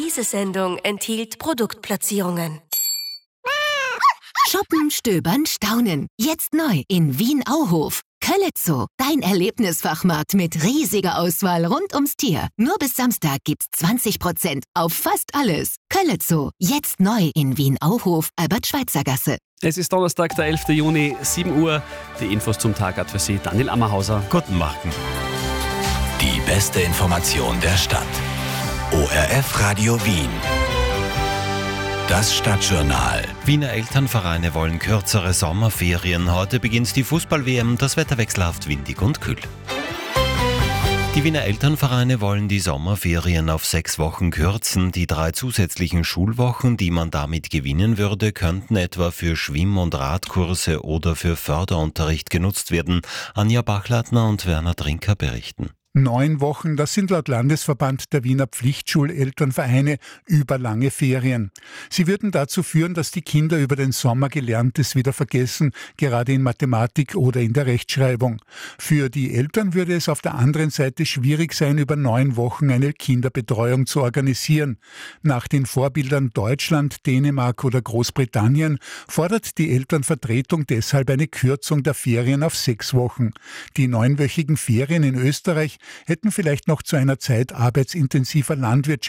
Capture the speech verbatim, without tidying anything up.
Diese Sendung enthielt Produktplatzierungen. Shoppen, stöbern, staunen. Jetzt neu in Wien-Auhof. Köllezoo, dein Erlebnisfachmarkt mit riesiger Auswahl rund ums Tier. Nur bis Samstag gibt's zwanzig Prozent auf fast alles. Köllezoo, jetzt neu in Wien-Auhof, Albert-Schweitzer-Gasse. Es ist Donnerstag, der elften Juni, sieben Uhr. Die Infos zum Tag hat für Sie Daniel Ammerhauser. Guten Morgen. Die beste Information der Stadt. O R F Radio Wien. Das Stadtjournal. Wiener Elternvereine wollen kürzere Sommerferien. Heute beginnt die Fußball-W M, das Wetter wechselhaft windig und kühl. Die Wiener Elternvereine wollen die Sommerferien auf sechs Wochen kürzen. Die drei zusätzlichen Schulwochen, die man damit gewinnen würde, könnten etwa für Schwimm- und Radkurse oder für Förderunterricht genutzt werden. Anja Bachleitner und Werner Trinker berichten. Neun Wochen, das sind laut Landesverband der Wiener Pflichtschulelternvereine überlange Ferien. Sie würden dazu führen, dass die Kinder über den Sommer Gelerntes wieder vergessen, gerade in Mathematik oder in der Rechtschreibung. Für die Eltern würde es auf der anderen Seite schwierig sein, über neun Wochen eine Kinderbetreuung zu organisieren. Nach den Vorbildern Deutschland, Dänemark oder Großbritannien fordert die Elternvertretung deshalb eine Kürzung der Ferien auf sechs Wochen. Die neunwöchigen Ferien in Österreich hätten vielleicht noch zu einer Zeit arbeitsintensiver Landwirtschaft